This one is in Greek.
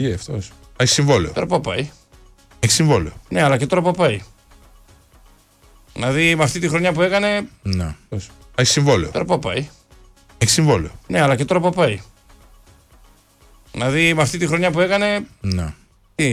αυτός. Έχει συμβόλαιο. Τώρα πού πάει. Έχει συμβόλαιο. Ναι, αλλά και τώρα πού πάει. Δηλαδή με αυτή τη χρονιά που έκανε. Ναι. Έχει συμβόλαιο. Τώρα πού πάει. Έχει συμβόλαιο. Ναι, αλλά και τώρα πού πάει. Δηλαδή με αυτή τη χρονιά που έκανε. Ναι.